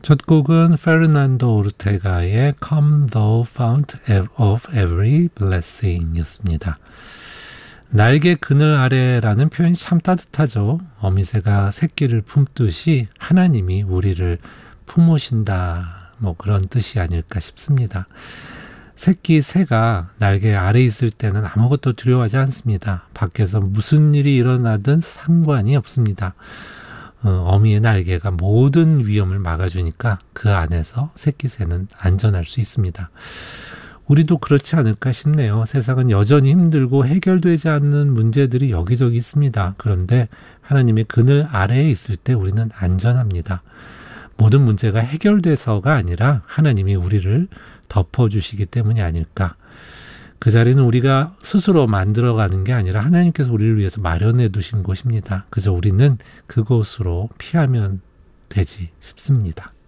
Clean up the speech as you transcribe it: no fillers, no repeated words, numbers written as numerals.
첫 곡은 페르난도 오르테가의 Come Thou Fount of Every Blessing 였습니다. 날개 그늘 아래라는 표현이 참 따뜻하죠. 어미새가 새끼를 품듯이 하나님이 우리를 품으신다, 그런 뜻이 아닐까 싶습니다. 새끼 새가 날개 아래 있을 때는 아무것도 두려워하지 않습니다. 밖에서 무슨 일이 일어나든 상관이 없습니다. 어미의 날개가 모든 위험을 막아주니까 그 안에서 새끼 새는 안전할 수 있습니다. 우리도 그렇지 않을까 싶네요. 세상은 여전히 힘들고 해결되지 않는 문제들이 여기저기 있습니다. 그런데 하나님의 그늘 아래에 있을 때 우리는 안전합니다. 모든 문제가 해결돼서가 아니라 하나님이 우리를 덮어주시기 때문이 아닐까. 그 자리는 우리가 스스로 만들어가는 게 아니라 하나님께서 우리를 위해서 마련해 두신 곳입니다. 그저 우리는 그곳으로 피하면 되지 싶습니다.